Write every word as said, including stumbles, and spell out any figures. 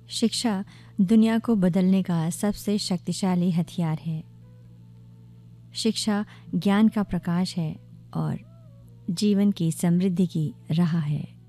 शिक्षा दुनिया को बदलने का सबसे शक्तिशाली हथियार है। शिक्षा ज्ञान का प्रकाश है और जीवन की समृद्धि की राह है।